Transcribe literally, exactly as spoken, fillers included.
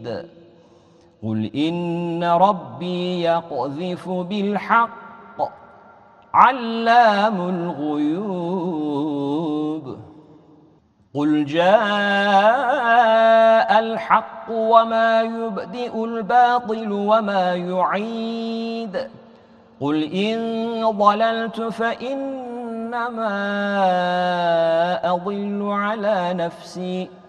يريد قل إن ربي يقذف بالحق علام الغيوب قل جاء الحق وما يبدئ الباطل وما يعيد قل إن ضللت فإنما أضل على نفسي